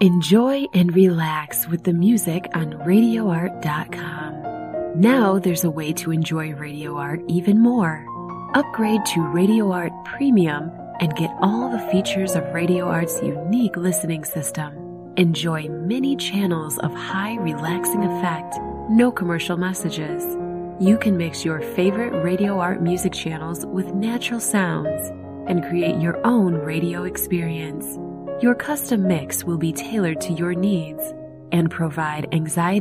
Enjoy and relax with the music on RadioArt.com. Now there's a way to enjoy Radio Art even more. Upgrade to Radio Art Premium and get all the features of Radio Art's unique listening system. Enjoy many channels of high relaxing effect, no commercial messages. You can mix your favorite Radio Art music channels with natural sounds and create your own radio experience. Your custom mix will be tailored to your needs and provide anxiety